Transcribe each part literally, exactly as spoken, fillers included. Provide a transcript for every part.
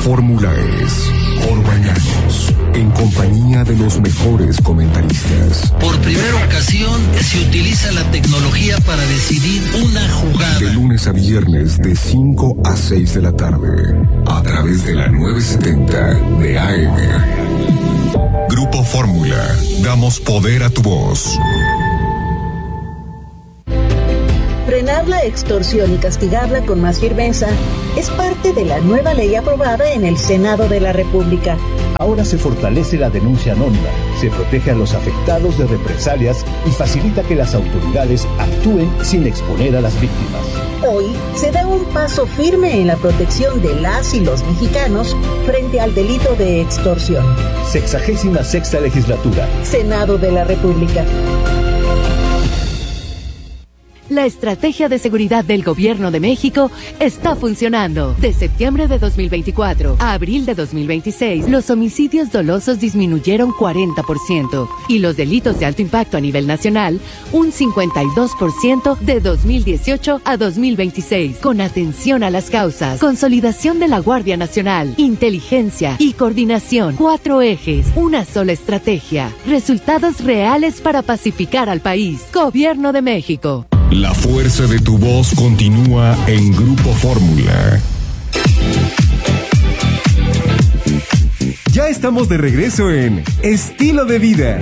fórmula es Orbañanos, en compañía de los mejores comentaristas. Por primera ocasión se utiliza la tecnología para decidir una jugada. De lunes a viernes de cinco a seis de la tarde, a través de la novecientos setenta de A M. Grupo Fórmula, damos poder a tu voz. Frenar la extorsión y castigarla con más firmeza es parte de la nueva ley aprobada en el Senado de la República. Ahora se fortalece la denuncia anónima, se protege a los afectados de represalias y facilita que las autoridades actúen sin exponer a las víctimas. Hoy se da un paso firme en la protección de las y los mexicanos frente al delito de extorsión. Sexagésima sexta legislatura. Senado de la República. La estrategia de seguridad del Gobierno de México está funcionando. De septiembre de dos mil veinticuatro a abril de dos mil veintiséis, los homicidios dolosos disminuyeron cuarenta por ciento y los delitos de alto impacto a nivel nacional un cincuenta y dos por ciento de dos mil dieciocho a dos mil veintiséis. Con atención a las causas, consolidación de la Guardia Nacional, inteligencia y coordinación. Cuatro ejes, una sola estrategia. Resultados reales para pacificar al país. Gobierno de México. La fuerza de tu voz continúa en Grupo Fórmula. Ya estamos de regreso en Estilo de Vida.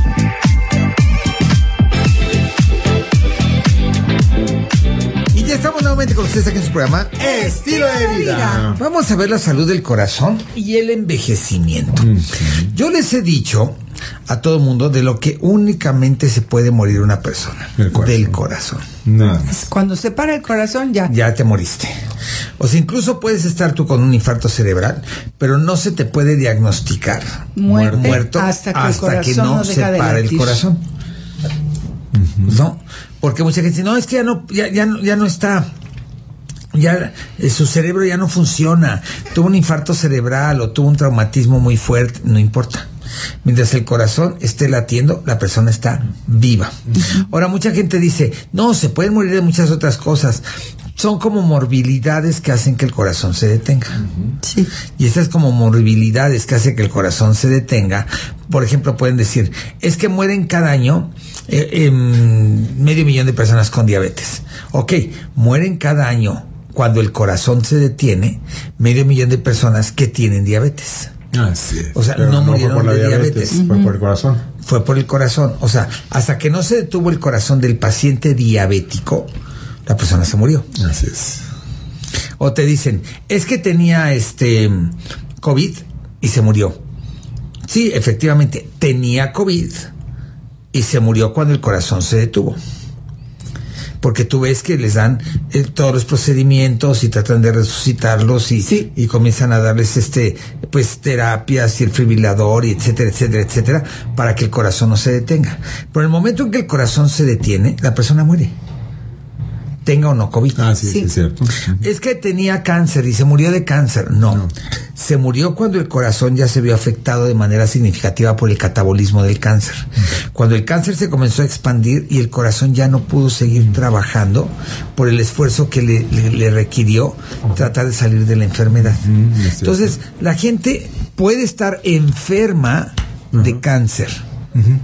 Y ya estamos nuevamente con ustedes aquí en su programa Estilo de Vida. Vamos a ver la salud del corazón y el envejecimiento. Mm-hmm. Yo les he dicho a todo mundo de lo que únicamente se puede morir una persona, corazón. Del corazón. No. Cuando se para el corazón ya ya te moriste. O sea, incluso puedes estar tú con un infarto cerebral, pero no se te puede diagnosticar muerte, muerto hasta que, hasta que no, no se para el corazón. Uh-huh. No, porque mucha gente dice, no, es que ya no ya ya no, ya no está. Ya eh, su cerebro ya no funciona. Tuvo un infarto cerebral o tuvo un traumatismo muy fuerte, no importa. Mientras el corazón esté latiendo, la persona está viva. Ahora, mucha gente dice, no, se pueden morir de muchas otras cosas. Son como morbilidades que hacen que el corazón se detenga. Sí. Y estas como morbilidades que hacen que el corazón se detenga, por ejemplo, pueden decir, es que mueren cada año eh, eh, medio millón de personas con diabetes. Ok, mueren cada año cuando el corazón se detiene, medio millón de personas que tienen diabetes. Así es. O sea, pero no, no murieron fue por la de diabetes, diabetes. Fue por el corazón. Fue por el corazón. O sea, hasta que no se detuvo el corazón del paciente diabético, la persona se murió. Así es. O te dicen, es que tenía este COVID y se murió. Sí, efectivamente, tenía COVID y se murió cuando el corazón se detuvo. Porque tú ves que les dan eh, todos los procedimientos y tratan de resucitarlos y, sí. y comienzan a darles este pues terapias y el fibrilador y etcétera, etcétera, etcétera, para que el corazón no se detenga. Pero en el momento en que el corazón se detiene, la persona muere. Tenga o no COVID. Ah, sí, sí, es cierto. Es que tenía cáncer y se murió de cáncer. No. no. Se murió cuando el corazón ya se vio afectado de manera significativa por el catabolismo del cáncer. Cuando el cáncer se comenzó a expandir y el corazón ya no pudo seguir trabajando por el esfuerzo que le, le, le requirió tratar de salir de la enfermedad. Entonces, la gente puede estar enferma de uh-huh. cáncer. Uh-huh.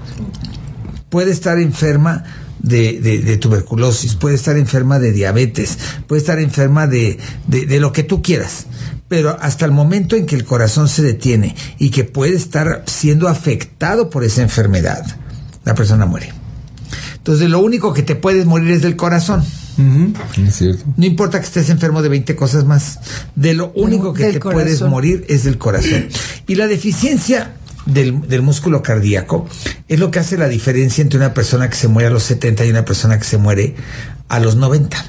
Puede estar enferma De, de, de tuberculosis, puede estar enferma de diabetes, puede estar enferma de, de, de lo que tú quieras, pero hasta el momento en que el corazón se detiene y que puede estar siendo afectado por esa enfermedad, la persona muere. Entonces lo único que te puedes morir es del corazón. Uh-huh. Es cierto. No importa que estés enfermo de veinte cosas más, de lo único que del te corazón. puedes morir es del corazón. Y la deficiencia Del, del músculo cardíaco es lo que hace la diferencia entre una persona que se muere a los setenta y una persona que se muere a los noventa.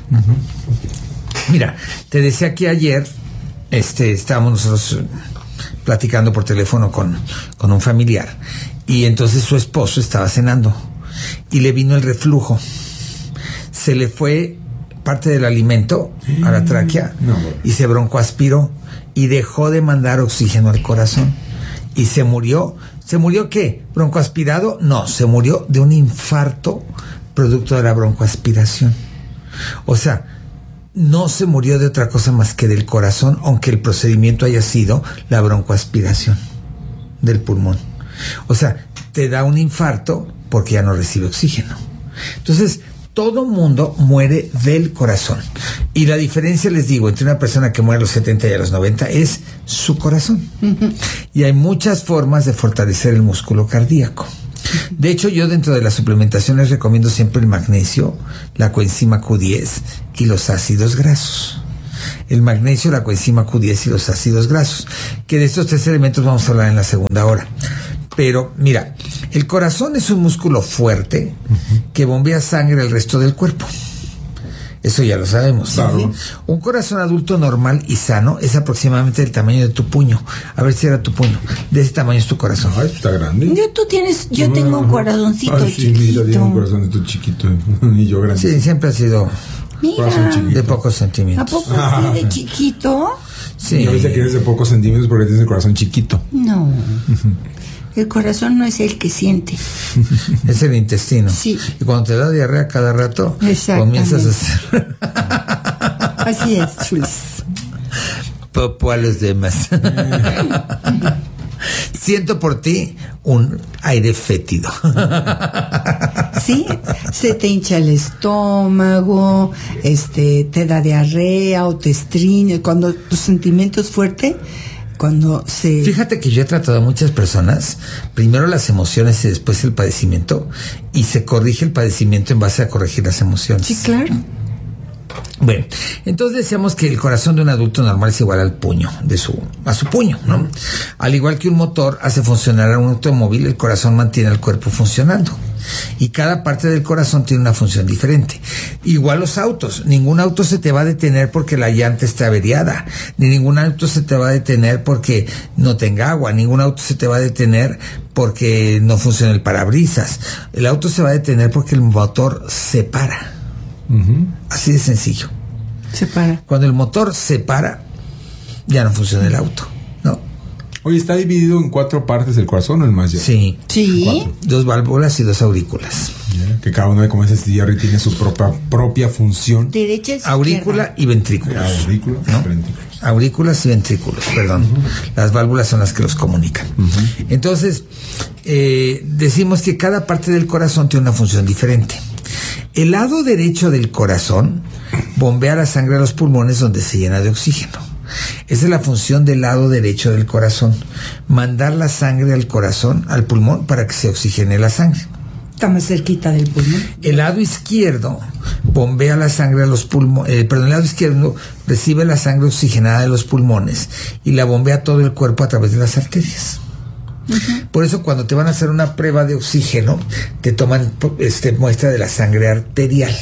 Uh-huh. Mira, te decía que ayer este, estábamos nosotros platicando por teléfono con, con un familiar y entonces su esposo estaba cenando y le vino el reflujo. Se le fue parte del alimento a la tráquea no, bueno. y se broncoaspiró y dejó de mandar oxígeno al corazón. Y se murió. ¿Se murió qué? ¿Broncoaspirado? No, se murió de un infarto producto de la broncoaspiración. O sea, no se murió de otra cosa más que del corazón, aunque el procedimiento haya sido la broncoaspiración del pulmón. O sea, te da un infarto porque ya no recibe oxígeno. Entonces, todo mundo muere del corazón. Y la diferencia, les digo, entre una persona que muere a los setenta y a los noventa es su corazón. Uh-huh. Y hay muchas formas de fortalecer el músculo cardíaco. De hecho, yo dentro de las suplementaciones recomiendo siempre el magnesio, la coenzima Q diez y los ácidos grasos. El magnesio, la coenzima Q diez y los ácidos grasos. Que de estos tres elementos vamos a hablar en la segunda hora. Pero, mira, el corazón es un músculo fuerte que bombea sangre al resto del cuerpo. Eso ya lo sabemos. Claro. ¿Sí? Un corazón adulto normal y sano es aproximadamente del tamaño de tu puño. A ver si era tu puño. De ese tamaño es tu corazón. Ay, está grande. Yo, tú tienes, yo no, tengo un corazoncito ay, sí, chiquito. Yo tengo un corazoncito chiquito y yo grande. Sí, siempre ha sido Mira, de pocos centímetros. ¿A poco ah. sí, de chiquito? Sí. No dice que eres de pocos centímetros porque tienes el corazón chiquito. No. El corazón no es el que siente. Es el intestino. Sí. Y cuando te da diarrea cada rato, comienzas a hacer... Así es, chulis. Popo a los demás. Siento por ti un aire fétido. Sí, se te hincha el estómago, este, te da diarrea o te estriñe. Cuando tu sentimiento es fuerte... Cuando se... Fíjate que yo he tratado a muchas personas, primero las emociones y después el padecimiento, y se corrige el padecimiento en base a corregir las emociones. Sí, claro. Bueno, entonces decíamos que el corazón de un adulto normal es igual al puño, de su, a su puño, ¿no? Al igual que un motor hace funcionar a un automóvil, el corazón mantiene el cuerpo funcionando. Y cada parte del corazón tiene una función diferente. Igual los autos, ningún auto se te va a detener porque la llanta está averiada, ni ningún auto se te va a detener porque no tenga agua, ningún auto se te va a detener porque no funciona el parabrisas. El auto se va a detener porque el motor se para. Uh-huh. Así de sencillo. Se para. Cuando el motor se para, ya no funciona el auto, ¿no? Oye, ¿está dividido en cuatro partes el corazón o en más ya? Sí. Sí. Cuatro. Dos válvulas y dos aurículas. Yeah, que cada una de como esas Jerry tiene su propia propia función. Derecha, aurícula y ventrículos. Aurícula, ¿no? ventrículos. Aurículas y ventrículos, perdón. Uh-huh. Las válvulas son las que los comunican. Uh-huh. Entonces, eh, decimos que cada parte del corazón tiene una función diferente. El lado derecho del corazón bombea la sangre a los pulmones donde se llena de oxígeno. Esa es la función del lado derecho del corazón, mandar la sangre al corazón, al pulmón, para que se oxigene la sangre. Está más cerquita del pulmón. El lado izquierdo bombea la sangre a los pulmones, eh, perdón, el lado izquierdo recibe la sangre oxigenada de los pulmones y la bombea a todo el cuerpo a través de las arterias. Uh-huh. Por eso cuando te van a hacer una prueba de oxígeno, te toman este, muestra de la sangre arterial.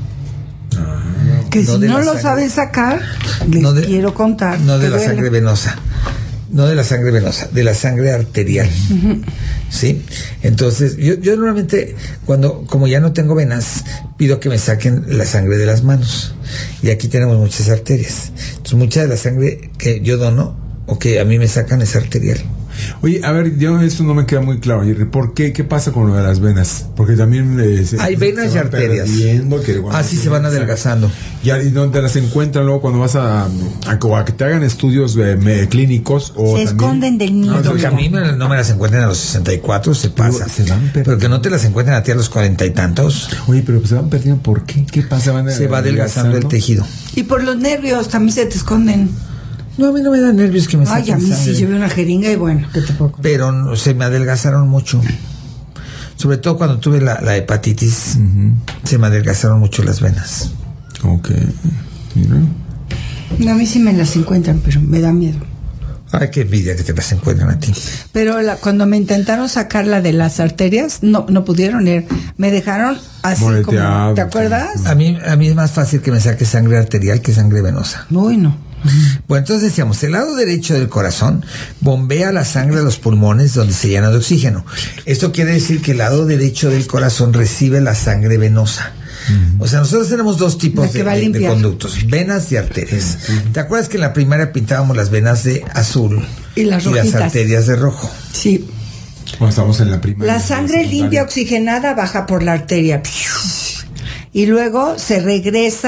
Que no si no lo saben sacar, les no de, quiero contar. No de la duele. Sangre venosa, no de la sangre venosa, de la sangre arterial. Uh-huh. ¿Sí? Entonces, yo, yo normalmente, cuando, como ya no tengo venas, pido que me saquen la sangre de las manos. Y aquí tenemos muchas arterias. Entonces, mucha de la sangre que yo dono, o que a mí me sacan, es arterial. Oye, a ver, yo esto no me queda muy claro. ¿Por qué? ¿Qué pasa con lo de las venas? Porque también eh, se, hay venas y arterias. Que, bueno, así se van adelgazando. ¿Y, y dónde las encuentran luego cuando vas a, a, a, a que te hagan estudios eh, me, clínicos? O se también, esconden del nido. No, porque a mí me, no me las encuentran a los sesenta y cuatro, se pasa. Se van pero que no te las encuentran a ti a los cuarenta y tantos. Oye, pero pues se van perdiendo. ¿Por qué? ¿Qué pasa? Van se va adelgazando el tejido. Y por los nervios también se te esconden. No, a mí no me da nervios que me saquen. Ay, a mí sangre. Sí, llevé una jeringa y bueno, ¿qué te puedo contar? Pero no, se me adelgazaron mucho. Sobre todo cuando tuve la, la hepatitis, uh-huh. se me adelgazaron mucho las venas. Ok. Mira. No, a mí sí me las encuentran, pero me da miedo. Ay, qué envidia que te las encuentran a ti. Pero la, cuando me intentaron sacarla de las arterias, no no pudieron ir. Me dejaron así Moreteado. Como... ¿Te acuerdas? A mí, a mí es más fácil que me saque sangre arterial que sangre venosa. Uy, no. Bueno, entonces decíamos, el lado derecho del corazón bombea la sangre a los pulmones donde se llena de oxígeno. Esto quiere decir que el lado derecho del corazón recibe la sangre venosa. Uh-huh. O sea, nosotros tenemos dos tipos de, de, de conductos, venas y arterias. Uh-huh. ¿Te acuerdas que en la primaria pintábamos las venas de azul y las, y las arterias de rojo? Sí. Bueno, estamos en la primaria. La sangre limpia oxigenada baja por la arteria. Y luego se regresa,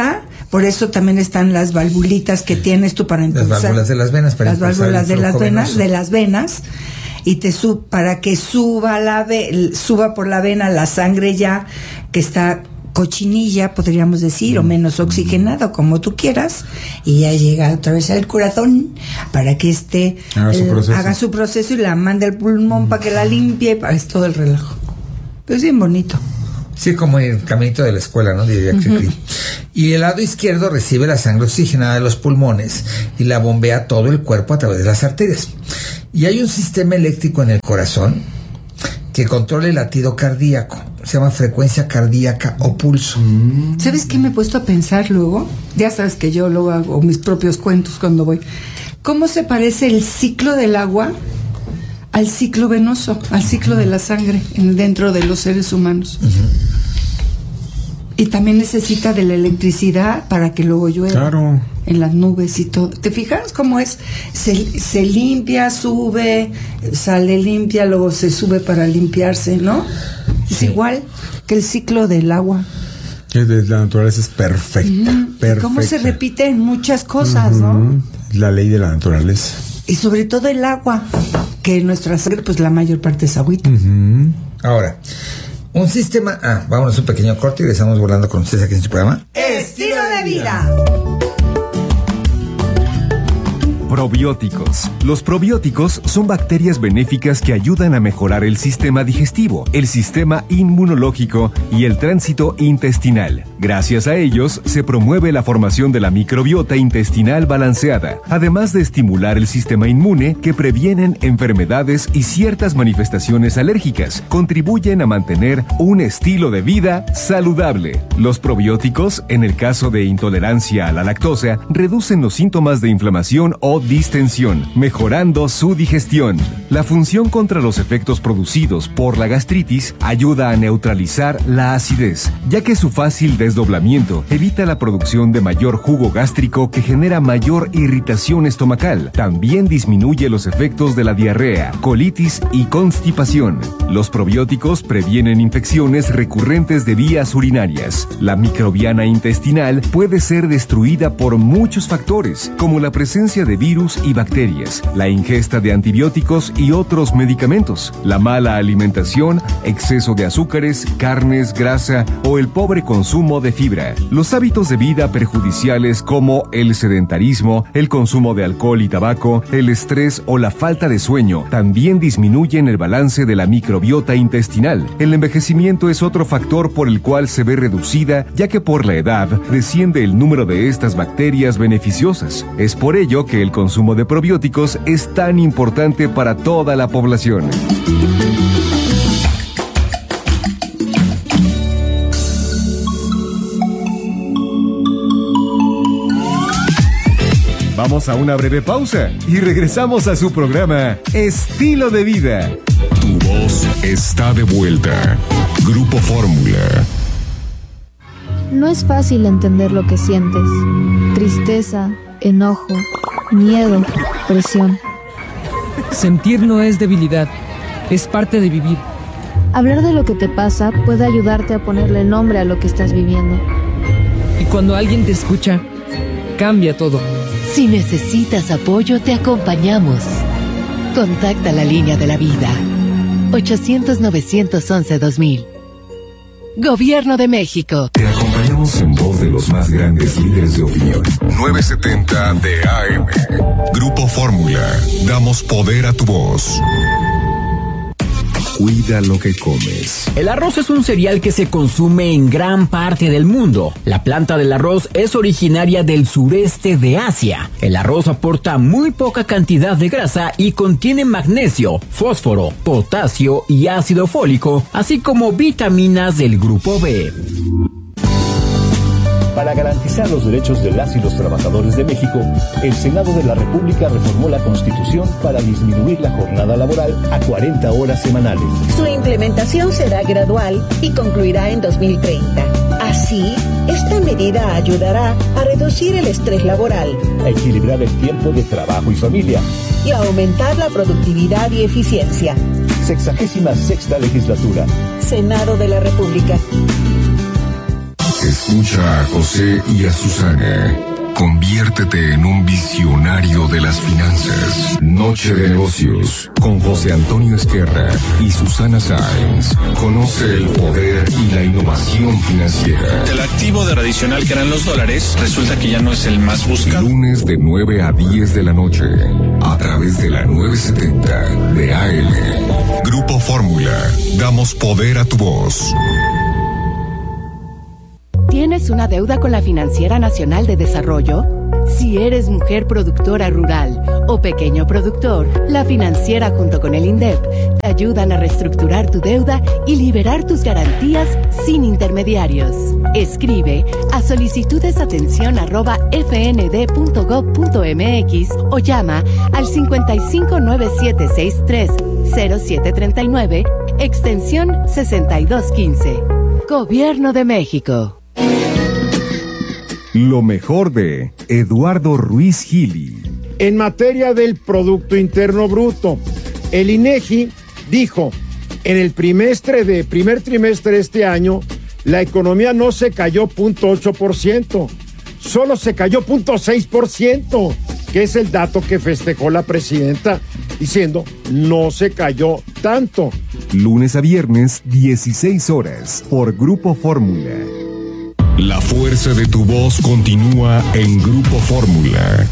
Por eso también están las valvulitas que tienes tú para impulsar. Las válvulas de las venas para las válvulas de las venas, venoso. de las venas, y te sub, para que suba la ve, suba por la vena la sangre ya que está cochinilla, podríamos decir, o menos oxigenado, como tú quieras, y ya llega otra vez al corazón para que este haga su proceso, haga su proceso y la mande al pulmón para que la limpie, para es todo el relajo. Pero es bien bonito. Sí, como el caminito de la escuela, ¿no? Diría uh-huh. Y el lado izquierdo recibe la sangre oxigenada de los pulmones y la bombea a todo el cuerpo a través de las arterias. Y hay un sistema eléctrico en el corazón que controla el latido cardíaco. Se llama frecuencia cardíaca o pulso. ¿Sabes qué me he puesto a pensar luego? Ya sabes que yo luego hago mis propios cuentos cuando voy. ¿Cómo se parece el ciclo del agua al ciclo venoso, al ciclo de la sangre en, dentro de los seres humanos? Uh-huh. Y también necesita de la electricidad para que luego llueva. Claro. En las nubes y todo. ¿Te fijas cómo es? Se, se limpia, sube, sale limpia, luego se sube para limpiarse, ¿no? Sí. Es igual que el ciclo del agua. La naturaleza es perfecta. Uh-huh. Perfecta. ¿Cómo se repite en muchas cosas, uh-huh. ¿no? La ley de la naturaleza. Y sobre todo el agua, que en nuestra sangre, pues la mayor parte es agüita. Uh-huh. Ahora, un sistema... Ah, vámonos un pequeño corte y regresamos volando con ustedes aquí en su programa Estilo de Vida. Probióticos. Los probióticos son bacterias benéficas que ayudan a mejorar el sistema digestivo, el sistema inmunológico y el tránsito intestinal. Gracias a ellos, se promueve la formación de la microbiota intestinal balanceada, además de estimular el sistema inmune que previenen enfermedades y ciertas manifestaciones alérgicas. Contribuyen a mantener un estilo de vida saludable. Los probióticos, en el caso de intolerancia a la lactosa, reducen los síntomas de inflamación o distensión, mejorando su digestión. La función contra los efectos producidos por la gastritis ayuda a neutralizar la acidez, ya que su fácil desdoblamiento evita la producción de mayor jugo gástrico que genera mayor irritación estomacal. También disminuye los efectos de la diarrea, colitis y constipación. Los probióticos previenen infecciones recurrentes de vías urinarias. La microbiana intestinal puede ser destruida por muchos factores, como la presencia de virus y bacterias, la ingesta de antibióticos y otros medicamentos, la mala alimentación, exceso de azúcares, carnes, grasa o el pobre consumo de fibra. Los hábitos de vida perjudiciales como el sedentarismo, el consumo de alcohol y tabaco, el estrés o la falta de sueño también disminuyen el balance de la microbiota intestinal. El envejecimiento es otro factor por el cual se ve reducida, ya que por la edad desciende el número de estas bacterias beneficiosas. Es por ello que el consumo de probióticos es tan importante para toda la población. Vamos a una breve pausa y regresamos a su programa Estilo de Vida. Tu voz está de vuelta. Grupo Fórmula. No es fácil entender lo que sientes. Tristeza, enojo, miedo, presión. Sentir no es debilidad, es parte de vivir. Hablar de lo que te pasa puede ayudarte a ponerle nombre a lo que estás viviendo. Y cuando alguien te escucha, cambia todo. Si necesitas apoyo, te acompañamos. Contacta la línea de la vida. ochocientos, novecientos once, dos mil. Gobierno de México. Te acompañamos en voz de los más grandes líderes de opinión. novecientos setenta de A M. Grupo Fórmula. Damos poder a tu voz. Cuida lo que comes. El arroz es un cereal que se consume en gran parte del mundo. La planta del arroz es originaria del sureste de Asia. El arroz aporta muy poca cantidad de grasa y contiene magnesio, fósforo, potasio y ácido fólico, así como vitaminas del grupo B. Para garantizar los derechos de las y los trabajadores de México, el Senado de la República reformó la Constitución para disminuir la jornada laboral a cuarenta horas semanales. Su implementación será gradual y concluirá en dos mil treinta. Así, esta medida ayudará a reducir el estrés laboral, a equilibrar el tiempo de trabajo y familia y a aumentar la productividad y eficiencia. Sexagésima sexta legislatura. Senado de la República. Escucha a José y a Susana. Conviértete en un visionario de las finanzas. Noche de negocios con José Antonio Esquerra y Susana Sáenz. Conoce el poder y la innovación financiera. El activo tradicional que eran los dólares resulta que ya no es el más buscado. Lunes de nueve a diez de la noche a través de la nueve setenta de A M. Grupo Fórmula. Damos poder a tu voz. ¿Tienes una deuda con la Financiera Nacional de Desarrollo? Si eres mujer productora rural o pequeño productor, la Financiera junto con el INDEP te ayudan a reestructurar tu deuda y liberar tus garantías sin intermediarios. Escribe a solicitudesatención arroba fnd.gov.mx o llama al cincuenta y cinco nueve siete sesenta y tres cero siete treinta y nueve, extensión sesenta y dos quince. Gobierno de México. Lo mejor de Eduardo Ruiz Gili. En materia del Producto Interno Bruto, el INEGI dijo, en el trimestre de primer trimestre de este año, la economía no se cayó cero punto ocho por ciento, solo se cayó cero punto seis por ciento, que es el dato que festejó la presidenta, diciendo, no se cayó tanto. Lunes a viernes, dieciséis horas, por Grupo Fórmula. La fuerza de tu voz continúa en Grupo Fórmula.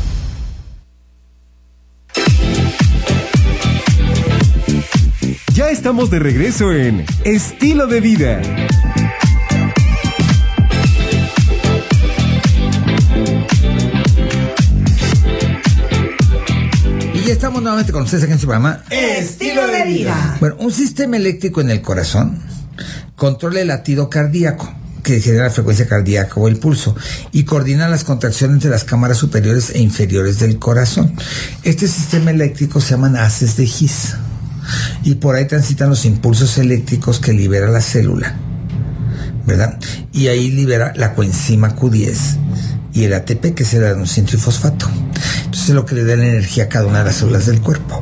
Ya estamos de regreso en Estilo de Vida. Y ya estamos nuevamente con ustedes aquí en su programa Estilo de Vida. Bueno, un sistema eléctrico en el corazón controla el latido cardíaco, que genera la frecuencia cardíaca o el pulso, y coordina las contracciones entre las cámaras superiores e inferiores del corazón. Este sistema eléctrico se llaman haces de His, y por ahí transitan los impulsos eléctricos que libera la célula, ¿verdad? Y ahí libera la coenzima Q diez y el A T P, que es el adenosín trifosfato. Entonces es lo que le da la energía a cada una de las células del cuerpo.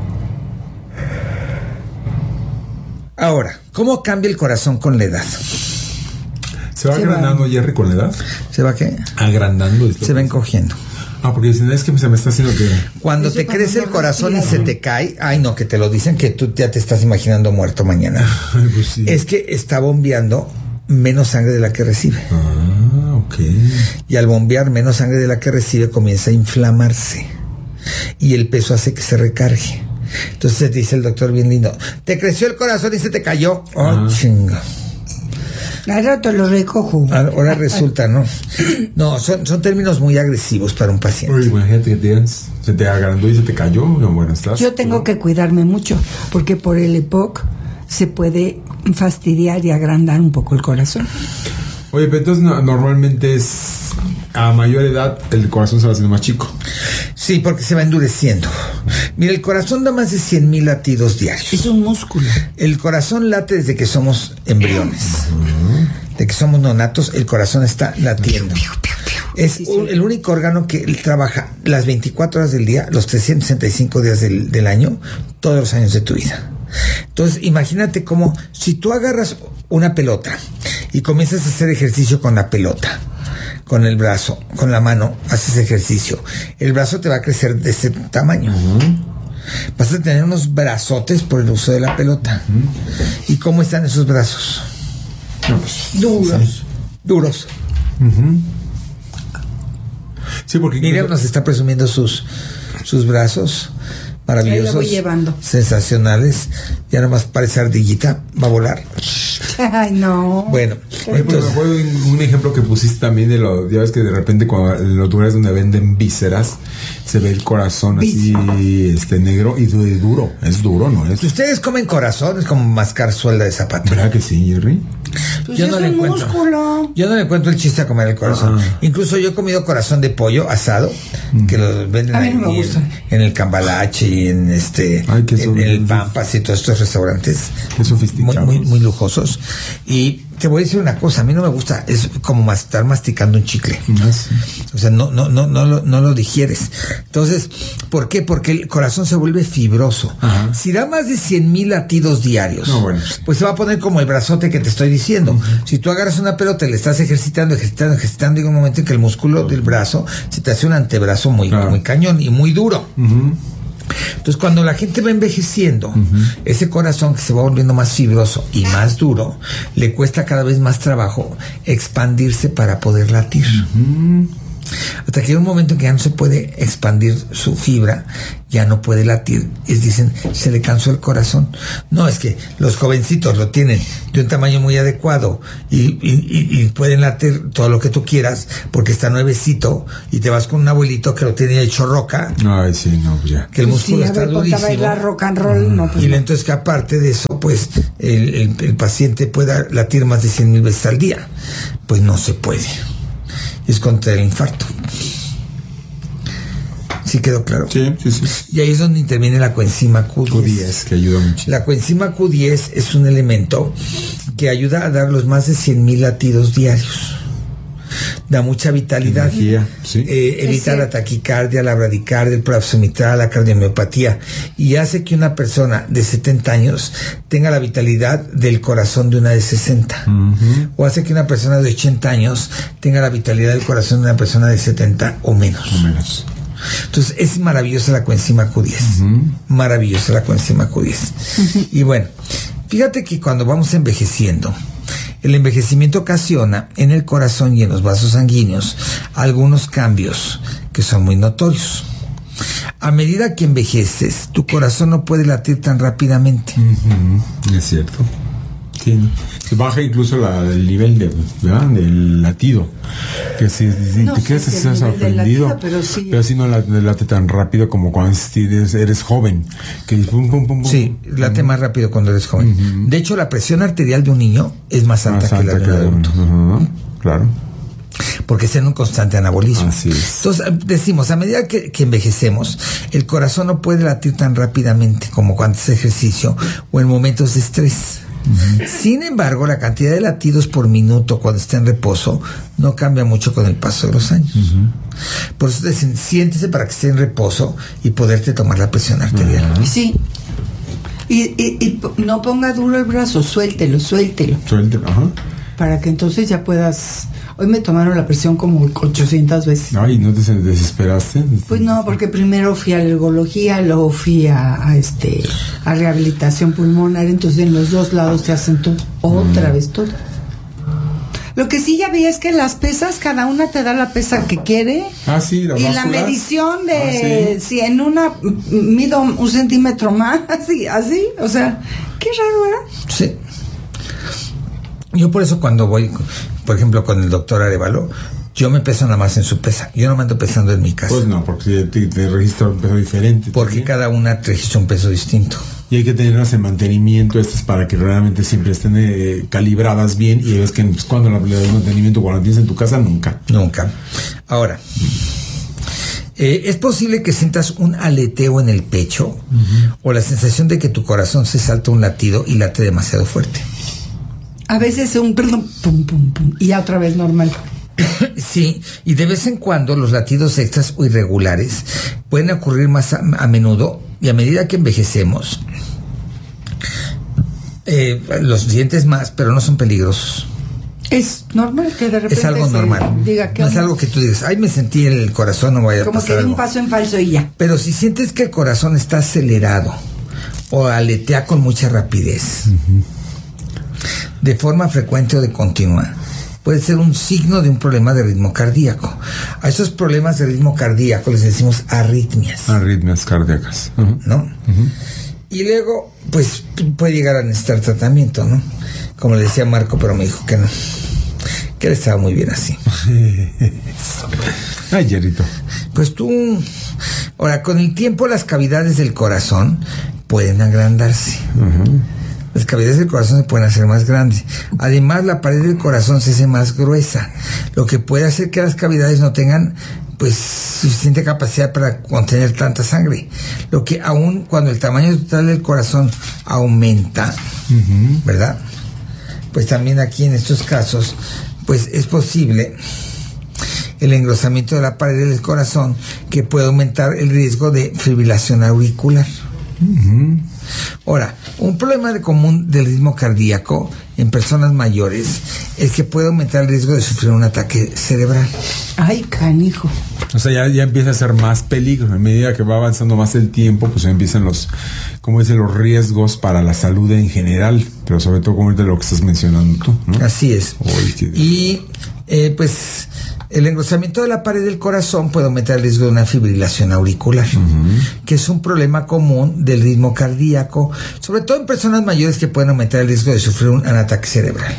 Ahora, ¿cómo cambia el corazón con la edad? ¿Se va se agrandando, va, Jerry, con la edad? ¿Se va qué? Agrandando. Se va encogiendo. Ah, porque dicen, es que se me está haciendo que... Cuando Eso te crece el corazón y se te cae, ay no, que te lo dicen que tú ya te estás imaginando muerto mañana. Ay, pues sí. Es que está bombeando menos sangre de la que recibe. Ah, ok. Y al bombear menos sangre de la que recibe, comienza a inflamarse. Y el peso hace que se recargue. Entonces dice el doctor bien lindo, te creció el corazón y se te cayó. Oh, ah. chinga. Al rato lo recojo. Ahora resulta, ¿no? No, son, son términos muy agresivos para un paciente. Oye, imagínate que tienes, se te agrandó y se te cayó. No, bueno, estás. Yo tengo ¿no? que cuidarme mucho, porque por el E P O C se puede fastidiar y agrandar un poco el corazón. Oye, pero entonces no, normalmente es a mayor edad el corazón se va haciendo más chico. Sí, porque se va endureciendo. Mira, el corazón da más de cien mil latidos diarios. Es un músculo. El corazón late desde que somos embriones. Uh-huh. De que somos nonatos, el corazón está latiendo. Es sí, sí. Un, el único órgano que trabaja las veinticuatro horas del día, los trescientos sesenta y cinco días del, del año, todos los años de tu vida. Entonces, imagínate cómo, si tú agarras una pelota y comienzas a hacer ejercicio con la pelota, con el brazo, con la mano, haces ejercicio, el brazo te va a crecer de ese tamaño. Uh-huh. Vas a tener unos brazotes por el uso de la pelota. Uh-huh. ¿Y cómo están esos brazos? No, pues, duros. Sí. Duros. Uh-huh. Sí, porque Miriam nos está presumiendo sus, sus brazos maravillosos. Ahí lo voy llevando. Sensacionales. Ya nada más parece ardillita, va a volar. Ay, no. Bueno, oye, pues me acuerdo un, un ejemplo que pusiste también de lo, ya ves que de repente cuando en los lugares donde venden vísceras se ve el corazón así este negro y duro, es duro, ¿no? Es... Ustedes comen corazón, es como mascar suelda de zapato. ¿Verdad que sí, Jerry? Pues yo no le encuentro. Músculo. Yo no le encuentro el chiste a comer el corazón. Ah. Incluso yo he comido corazón de pollo asado, mm. que lo venden ahí no en, en el Cambalache y en este Ay, en, en el Pampas y todos estos restaurantes qué sofisticados. muy, muy, muy lujosos. Y te voy a decir una cosa, a mí no me gusta, es como mas, estar masticando un chicle. No, sí. O sea, no, no, no, no, lo, no lo digieres. Entonces, ¿por qué? Porque el corazón se vuelve fibroso. Ajá. Si da más de cien mil latidos diarios, no, bueno, sí. pues se va a poner como el brazote que te estoy diciendo. Uh-huh. Si tú agarras una pelota y le estás ejercitando, ejercitando, ejercitando, llega un momento en que el músculo uh-huh. del brazo se te hace un antebrazo muy, claro. muy cañón y muy duro. Uh-huh. Entonces, cuando la gente va envejeciendo, uh-huh. ese corazón que se va volviendo más fibroso y más duro, le cuesta cada vez más trabajo expandirse para poder latir. Uh-huh. Hasta que hay un momento en que ya no se puede expandir su fibra, ya no puede latir. Es, dicen, se le cansó el corazón. No, es que los jovencitos lo tienen de un tamaño muy adecuado y, y, y pueden latir todo lo que tú quieras porque está nuevecito, y te vas con un abuelito que lo tiene hecho roca. Ay, sí, no, ya. Que el músculo sí, está ver, durísimo. Bailar rock and roll, mm. no, pues y no. entonces que aparte de eso, pues el, el, el paciente pueda latir más de cien mil veces al día. Pues no se puede. Es contra el infarto. ¿Sí quedó claro? Sí, sí, sí. Y ahí es donde interviene la coenzima Q diez. Q diez, que ayuda mucho. La coenzima Q diez es un elemento que ayuda a dar los más de cien mil latidos diarios. Da mucha vitalidad. Energía, sí. eh, evita la taquicardia, la bradicardia, el prolapso mitral, la cardiomiopatía, y hace que una persona de setenta años tenga la vitalidad del corazón de una de sesenta. Uh-huh. O hace que una persona de ochenta años tenga la vitalidad del corazón de una persona de setenta o menos. O menos. Entonces es maravillosa la coenzima Q diez. Uh-huh. Maravillosa la coenzima Q diez. Uh-huh. Y bueno, fíjate que cuando vamos envejeciendo, el envejecimiento ocasiona en el corazón y en los vasos sanguíneos algunos cambios que son muy notorios. A medida que envejeces, tu corazón no puede latir tan rápidamente. Uh-huh. Es cierto. Sí. Se baja incluso la, el nivel de, ¿verdad? del latido. Que si, si no, te quedas sí, sorprendido, latido, pero, sí. pero así no late, late tan rápido como cuando eres, eres joven. Que pum, pum, pum, pum. Sí, late uh-huh. más rápido cuando eres joven. Uh-huh. De hecho, la presión arterial de un niño es más alta, más alta que la de un adulto. Uh-huh. Claro. Porque está en un constante anabolismo. Así es. Entonces, decimos, a medida que, que envejecemos, el corazón no puede latir tan rápidamente como cuando haces ejercicio o en momentos de estrés. Uh-huh. Sin embargo, la cantidad de latidos por minuto cuando está en reposo no cambia mucho con el paso de los años. Uh-huh. Por eso dicen, siéntese para que esté en reposo y poderte tomar la presión arterial. Uh-huh. Sí. Y, y, y no ponga duro el brazo, suéltelo, suéltelo. Suéltelo, ajá. Para que entonces ya puedas... Hoy me tomaron la presión como ochocientas veces. Ay, ¿no te desesperaste? Pues no, porque primero fui a alergología, luego fui a, a este a rehabilitación pulmonar, entonces en los dos lados te hacen todo, otra mm. vez todo. Lo que sí ya vi es que las pesas, cada una te da la pesa que quiere. Ah, sí, las y básculas. La medición de ah, sí. si en una mido un centímetro más, así, así, o sea, qué raro era. Sí. Yo por eso cuando voy, por ejemplo, con el doctor Arevalo, yo me peso nada más en su pesa. Yo no me ando pesando en mi casa. Pues no, porque te, te registra un peso diferente. Porque también. Cada una te registra un peso distinto. Y hay que tenerlas en mantenimiento estas para que realmente siempre estén eh, calibradas bien. Y ves que pues, cuando le das mantenimiento, cuando la tienes en tu casa, nunca. Nunca. Ahora, eh, es posible que sientas un aleteo en el pecho uh-huh. o la sensación de que tu corazón se salta un latido y late demasiado fuerte. A veces un perdón, pum, pum, pum, y ya otra vez normal. Sí, y de vez en cuando los latidos extras o irregulares pueden ocurrir más a, a menudo, y a medida que envejecemos, eh, los sientes más, pero no son peligrosos. Es normal que de repente es algo normal. Diga que no es algo que tú digas, ay, me sentí en el corazón, no vaya a pasar algo. Como que un paso en falso y ya. Pero si sientes que el corazón está acelerado o aletea con mucha rapidez, uh-huh. de forma frecuente o de continua, puede ser un signo de un problema de ritmo cardíaco. A esos problemas de ritmo cardíaco les decimos arritmias. Arritmias cardíacas. Uh-huh. ¿No? Uh-huh. Y luego, pues, puede llegar a necesitar tratamiento, ¿no? Como le decía Marco, pero me dijo que no. Que él estaba muy bien así. Ay, Jerrito. Pues tú... Ahora, con el tiempo las cavidades del corazón pueden agrandarse. Uh-huh. Las cavidades del corazón se pueden hacer más grandes. Además, la pared del corazón se hace más gruesa, lo que puede hacer que las cavidades no tengan pues suficiente capacidad para contener tanta sangre. Lo que aún cuando el tamaño total del corazón aumenta, uh-huh. ¿verdad? pues también aquí en estos casos, pues es posible el engrosamiento de la pared del corazón, que puede aumentar el riesgo de fibrilación auricular. Uh-huh. Ahora, un problema de común del ritmo cardíaco en personas mayores es que puede aumentar el riesgo de sufrir un ataque cerebral. Ay, canijo. O sea, ya, ya empieza a ser más peligro. A medida que va avanzando más el tiempo, pues empiezan los, como dicen, los riesgos para la salud en general, pero sobre todo como de lo que estás mencionando tú, ¿no? Así es. Oy, qué... Y eh, pues el engrosamiento de la pared del corazón puede aumentar el riesgo de una fibrilación auricular, uh-huh. que es un problema común del ritmo cardíaco, sobre todo en personas mayores, que pueden aumentar el riesgo de sufrir un, un ataque cerebral.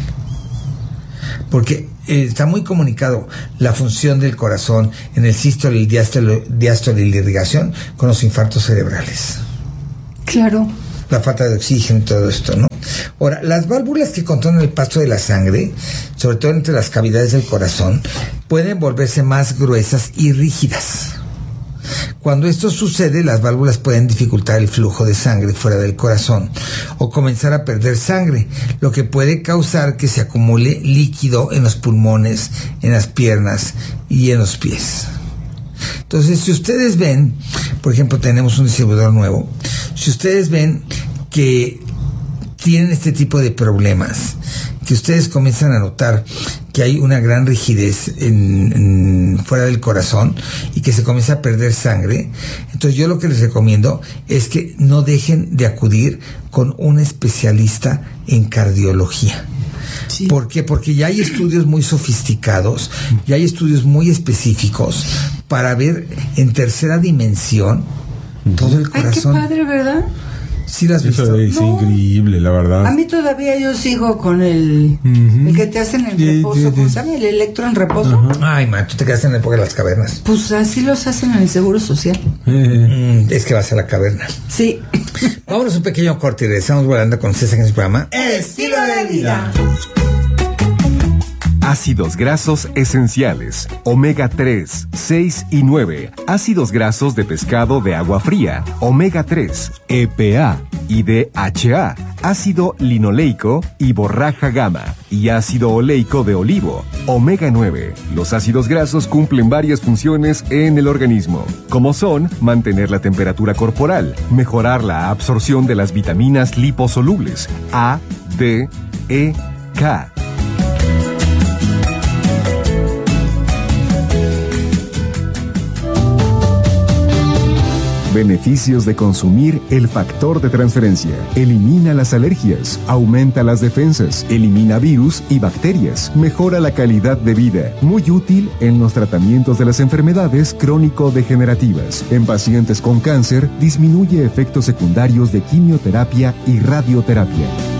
Porque eh, está muy comunicado la función del corazón en el sístole, el diástole, diástole y la irrigación con los infartos cerebrales. Claro. La falta de oxígeno y todo esto, ¿no? Ahora, las válvulas que controlan el paso de la sangre, sobre todo entre las cavidades del corazón, pueden volverse más gruesas y rígidas. Cuando esto sucede, las válvulas pueden dificultar el flujo de sangre fuera del corazón o comenzar a perder sangre, lo que puede causar que se acumule líquido en los pulmones, en las piernas y en los pies. Entonces, si ustedes ven, por ejemplo, tenemos un distribuidor nuevo, si ustedes ven que tienen este tipo de problemas, que ustedes comienzan a notar que hay una gran rigidez en, en, fuera del corazón y que se comienza a perder sangre, entonces yo lo que les recomiendo es que no dejen de acudir con un especialista en cardiología. Sí. ¿Por qué? Porque ya hay estudios muy sofisticados, ya hay estudios muy específicos para ver en tercera dimensión todo el corazón. Ay, qué padre, ¿verdad? ¿Sí las has visto? Eso es no. increíble, la verdad. A mí todavía yo sigo con el uh-huh. el que te hacen en reposo, ¿cómo se llama? El electro en reposo. Uh-huh. Ay, man, tú te quedaste en la época de las cavernas. Pues así los hacen en el Seguro Social. Uh-huh. Mm, es que vas a la caverna. Sí. Vámonos un pequeño corte y regresamos volando con César en su programa Estilo de Vida. Ácidos grasos esenciales, omega tres, seis y nueve, ácidos grasos de pescado de agua fría, omega tres, E P A y D H A, ácido linoleico y borraja gamma, y ácido oleico de olivo, omega nueve. Los ácidos grasos cumplen varias funciones en el organismo, como son mantener la temperatura corporal, mejorar la absorción de las vitaminas liposolubles A, D, E, K. Beneficios de consumir el factor de transferencia. Elimina las alergias, aumenta las defensas, elimina virus y bacterias, mejora la calidad de vida. Muy útil en los tratamientos de las enfermedades crónico-degenerativas. En pacientes con cáncer, disminuye efectos secundarios de quimioterapia y radioterapia.